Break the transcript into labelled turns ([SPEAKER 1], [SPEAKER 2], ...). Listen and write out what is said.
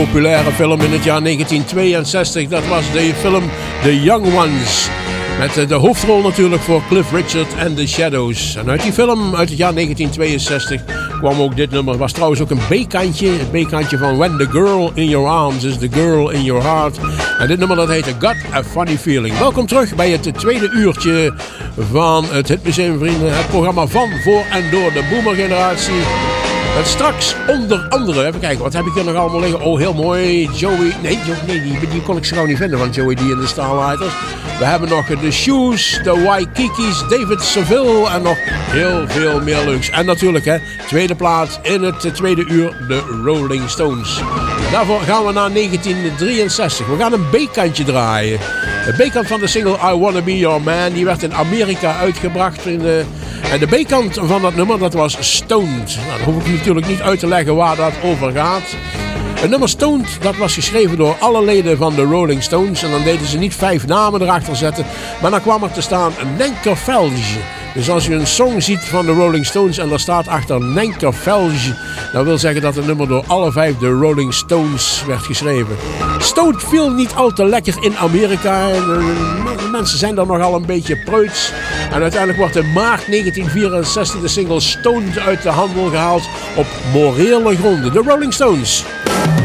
[SPEAKER 1] populaire film in het jaar 1962. Dat was de film The Young Ones. Met de hoofdrol natuurlijk voor Cliff Richard en The Shadows. En uit die film uit het jaar 1962 kwam ook dit nummer. Was trouwens ook een B-kantje. Het B-kantje van When the Girl in Your Arms is the Girl in Your Heart. En dit nummer dat heette Got a Funny Feeling. Welkom terug bij het tweede uurtje van het Hitmuseum Vrienden. Het programma van, voor en door de boomergeneratie. Met straks onder andere, even kijken, wat heb ik hier nog allemaal liggen? Oh, heel mooi, Joey, die kon ik zo gauw niet vinden van Joey D en de Starlighters. We hebben nog de Shoes, de Waikiki's, David Seville en nog heel veel meer leuks. En natuurlijk, tweede plaats in het tweede uur, de Rolling Stones. Daarvoor gaan we naar 1963. We gaan een B-kantje draaien. De B-kant van de single I Wanna Be Your Man, die werd in Amerika uitgebracht. En de B-kant van dat nummer, dat was Stoned. Nou, dan hoef ik natuurlijk niet uit te leggen waar dat over gaat. Het nummer Stoned, dat was geschreven door alle leden van de Rolling Stones. En dan deden ze niet 5 namen erachter zetten. Maar dan kwam er te staan Nenkervelge. Dus als je een song ziet van de Rolling Stones en daar staat achter Nenkervelge, dat wil zeggen dat het nummer door alle 5 de Rolling Stones werd geschreven. Stoned viel niet al te lekker in Amerika. De mensen zijn daar nogal een beetje preuts. En uiteindelijk wordt in maart 1964 de single Stoned uit de handel gehaald op morele gronden. De Rolling Stones.